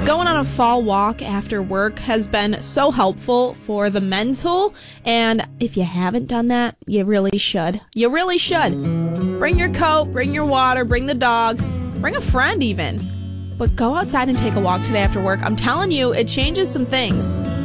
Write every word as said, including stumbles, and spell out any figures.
Going on a fall walk after work has been so helpful for the mental, and if you haven't done that, you really should. You really should. Bring your coat, bring your water, bring the dog, bring a friend even. But go outside and take a walk today after work. I'm telling you, it changes some things.